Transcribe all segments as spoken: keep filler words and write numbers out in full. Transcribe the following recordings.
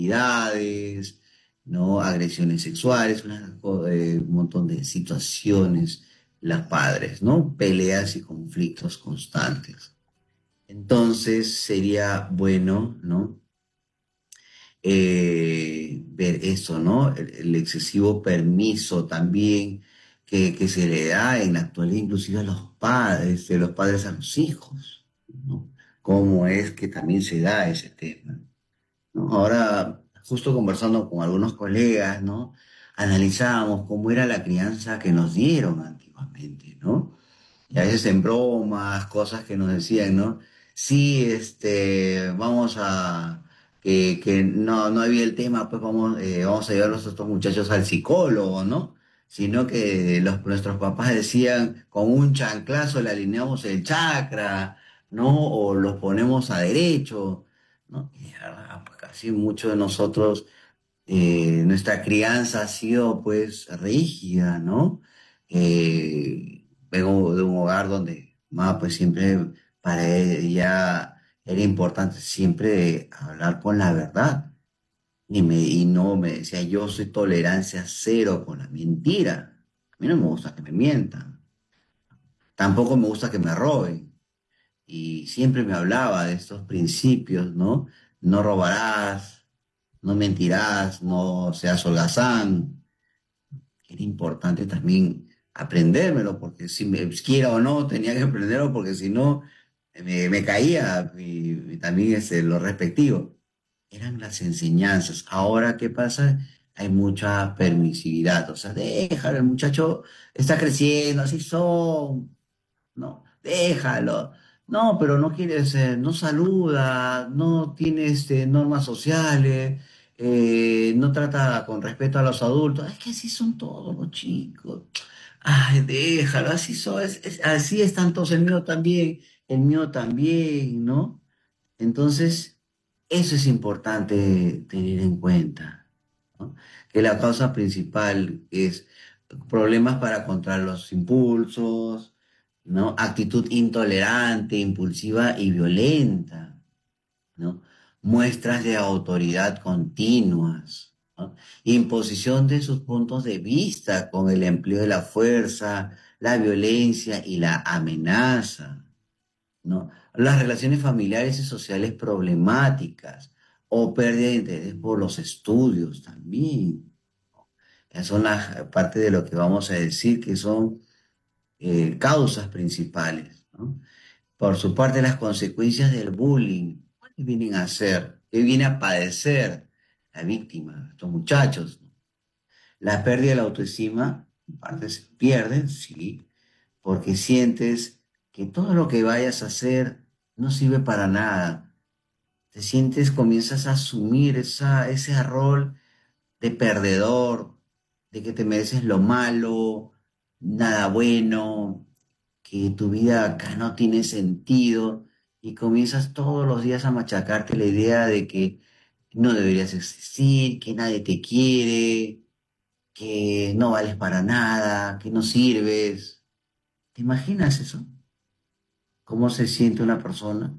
infidelidades, ¿no? Agresiones sexuales, una co- eh, un montón de situaciones, las padres, ¿no? Peleas y conflictos constantes. Entonces sería bueno, ¿no? Eh, ver eso, ¿no? El, el excesivo permiso también que, que se le da en la actualidad, inclusive a los padres, de los padres a los hijos, ¿no? Cómo es que también se da ese tema, ¿no? Ahora, justo conversando con algunos colegas, ¿no? Analizábamos cómo era la crianza que nos dieron antiguamente, ¿no? Y a veces en bromas, cosas que nos decían, ¿no? Sí, este, vamos a, que, que no, no había el tema, pues vamos, eh, vamos a llevar a estos muchachos al psicólogo, ¿no? Sino que los, nuestros papás decían, con un chanclazo le alineamos el chakra, ¿no? O los ponemos a derecho, ¿no? Y la verdad, pues casi muchos de nosotros, eh, nuestra crianza ha sido pues rígida, ¿no? Eh, vengo de un hogar donde mamá pues siempre para ella era importante siempre hablar con la verdad y, me, y no me decía yo soy tolerancia cero con la mentira. A mí no me gusta que me mientan, tampoco me gusta que me roben y siempre me hablaba de estos principios, ¿no? No robarás, no mentirás, no seas holgazán. Era importante también aprendérmelo, porque si me quiera o no, tenía que aprenderlo, porque si no, me, me caía y, y también este, lo respectivo. Eran las enseñanzas. Ahora, ¿qué pasa? Hay mucha permisividad, o sea, déjalo, el muchacho está creciendo, así son, no, déjalo. No, pero no quiere ser, no saluda, no tiene este, normas sociales, eh, no trata con respeto a los adultos. Es que así son todos los chicos. Ay, déjalo, así son, es- es- así están todos, el mío también, el mío también, ¿no? Entonces, eso es importante tener en cuenta, ¿no? Que la causa principal es problemas para controlar los impulsos, ¿no? Actitud intolerante, impulsiva y violenta, ¿no? Muestras de autoridad continuas, ¿no? Imposición de sus puntos de vista con el empleo de la fuerza, la violencia y la amenaza, ¿no? Las relaciones familiares y sociales problemáticas o pérdida de interés por los estudios también. Esas son las parte de lo que vamos a decir que son eh, causas principales, ¿no? Por su parte, las consecuencias del bullying, ¿cuáles vienen a ser? ¿Qué viene a padecer la víctima, estos muchachos? ¿No? La pérdida de la autoestima, en parte se pierde, sí, porque sientes que todo lo que vayas a hacer no sirve para nada. Te sientes, comienzas a asumir esa, ese rol de perdedor, de que te mereces lo malo, nada bueno, que tu vida acá no tiene sentido y comienzas todos los días a machacarte la idea de que no deberías existir, que nadie te quiere, que no vales para nada, que no sirves. ¿Te imaginas eso? ¿Cómo se siente una persona?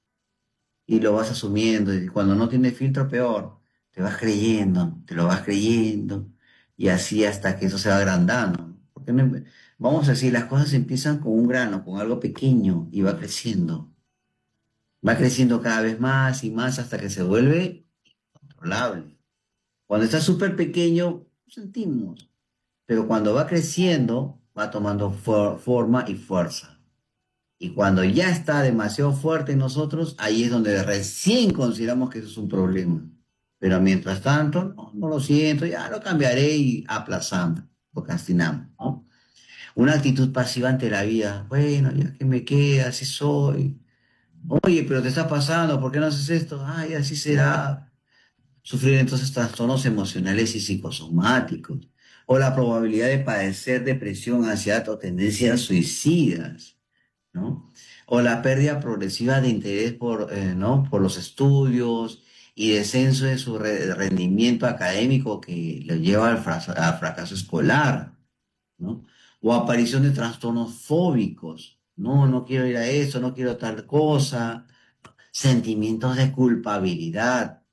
Y lo vas asumiendo, y cuando no tiene filtro, peor. Te vas creyendo, te lo vas creyendo, y así hasta que eso se va agrandando, ¿no? Porque no em- vamos a decir, las cosas empiezan con un grano, con algo pequeño, y va creciendo. Va creciendo cada vez más y más hasta que se vuelve incontrolable. Cuando está súper pequeño, no sentimos, pero cuando va creciendo, va tomando for- forma y fuerza. Y cuando ya está demasiado fuerte en nosotros, ahí es donde recién consideramos que eso es un problema. Pero mientras tanto, no, no lo siento, ya lo cambiaré y aplazamos, procrastinamos, ¿no? Una actitud pasiva ante la vida. Bueno, ya que me queda, así soy. Oye, pero te está pasando, ¿por qué no haces esto? Ay, así será. Sufrir entonces trastornos emocionales y psicosomáticos. O la probabilidad de padecer depresión, ansiedad o tendencias suicidas, ¿no? O la pérdida progresiva de interés por, eh, ¿no? por los estudios y descenso de su re- rendimiento académico que lo lleva al, fra- al fracaso escolar, ¿no? O aparición de trastornos fóbicos. No, no quiero ir a eso, no quiero tal cosa. Sentimientos de culpabilidad.